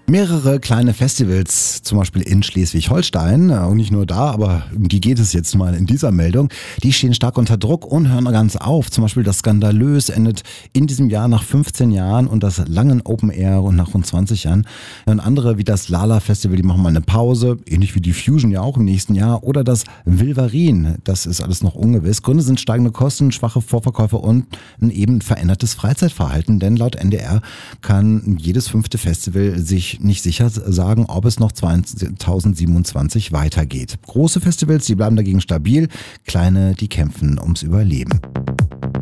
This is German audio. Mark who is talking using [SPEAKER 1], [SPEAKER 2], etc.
[SPEAKER 1] Mehrere kleine Festivals, zum Beispiel in Schleswig-Holstein, und nicht nur da, aber um die geht es jetzt mal in dieser Meldung, die stehen stark unter Druck und hören ganz auf. Zum Beispiel das Skandalös endet in diesem Jahr nach 15 Jahren und das Langen Open Air und nach rund 20 Jahren. Und andere wie das Lala Festival, die machen mal eine Pause, ähnlich wie die Fusion ja auch im nächsten Jahr. Oder das Wilvarin, das ist alles noch ungewiss. Gründe sind steigende Kosten, schwache Vorverkäufe und ein eben verändertes Freizeitverhalten, denn laut NDR kann jedes 5. Festival sich nicht sicher sagen, ob es noch 2027 weitergeht. Große Festivals, die bleiben dagegen stabil, kleine, die kämpfen ums Überleben.